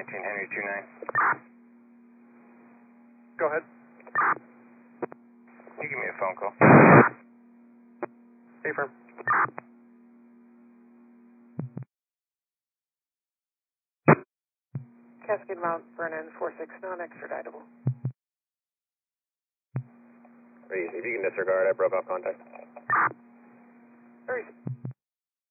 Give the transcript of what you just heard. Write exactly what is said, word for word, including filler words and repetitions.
nineteen Henry two nine. Go ahead. You give me a phone call. Affirm. Cascade Mount Vernon four six, non-extraditable. Very easy. If you can disregard, I broke off contact. Very